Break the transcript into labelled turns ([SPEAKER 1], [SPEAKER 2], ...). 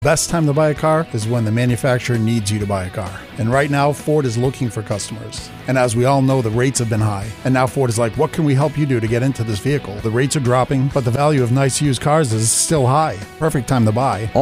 [SPEAKER 1] Best time to buy a car is when the manufacturer needs you to buy a car. And right now, Ford is looking for customers. And as we all know, the rates have been high. And now Ford is like, what can we help you do to get into this vehicle? The rates are dropping, but the value of nice used cars is still high. Perfect time to buy.